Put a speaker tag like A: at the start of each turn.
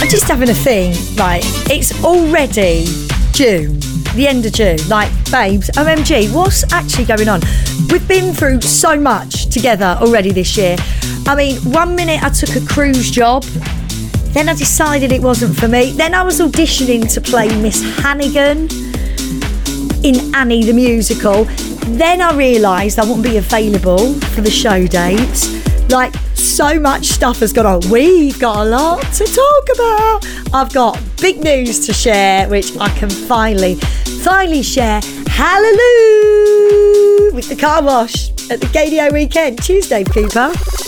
A: I'm just having a thing, right? It's already June, the end of June. Like, babes, OMG, what's actually going on? We've been through so much together already this year. I mean, 1 minute I took a cruise job, then I decided it wasn't for me. Then I was auditioning to play Miss Hannigan in Annie the Musical. Then I realised I wouldn't be available for the show dates. Like, so much stuff has gone on. We've got a lot to talk about. I've got big news to share, which I can finally share. Hallelujah! With the car wash at the Gadio weekend. Tuesday, Cooper.